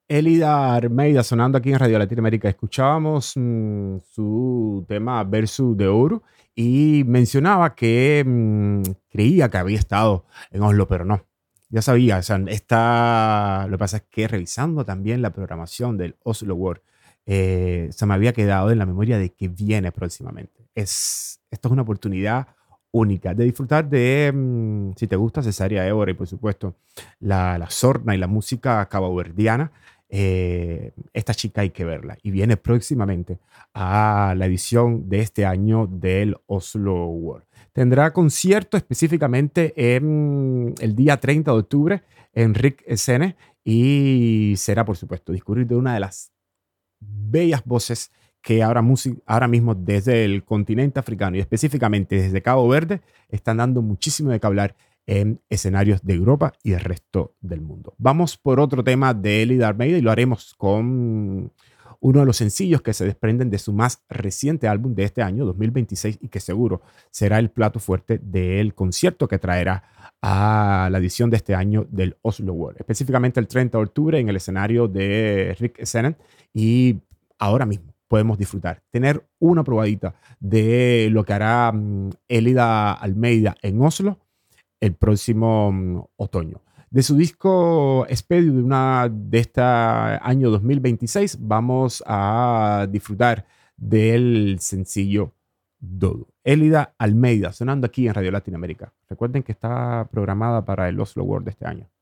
Elida Armeida sonando aquí en Radio Latinoamérica. Escuchábamos su tema Verso de Oro y mencionaba que creía que había estado en Oslo, pero no. Ya sabía, o sea, lo que pasa es que revisando también la programación del Oslo World, se me había quedado en la memoria de que viene próximamente. Esto es una oportunidad única de disfrutar de, si te gusta Cesárea Évora y por supuesto la sorna y la música caboverdiana. Esta chica hay que verla y viene próximamente a la edición de este año del Oslo World. Tendrá concierto específicamente el día 30 de octubre en Rick Scene y será, por supuesto, discurrir de una de las bellas voces que ahora mismo desde el continente africano y específicamente desde Cabo Verde están dando muchísimo de qué hablar en escenarios de Europa y el resto del mundo. Vamos por otro tema de Elida Armeida y lo haremos con uno de los sencillos que se desprenden de su más reciente álbum de este año, 2026, y que seguro será el plato fuerte del concierto que traerá a la edición de este año del Oslo World, específicamente el 30 de octubre en el escenario de Rick Senen, y ahora mismo podemos disfrutar, tener una probadita de lo que hará Elida Almeida en Oslo el próximo otoño. De su disco Expedio de este año 2026, vamos a disfrutar del sencillo Dodo. Elida Almeida, sonando aquí en Radio Latinoamérica. Recuerden que está programada para el Oslo World de este año.